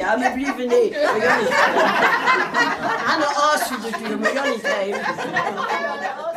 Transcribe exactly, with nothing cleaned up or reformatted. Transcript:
Ja, men bliv ved ned. Han er også hyldedyr, men jeg er ikke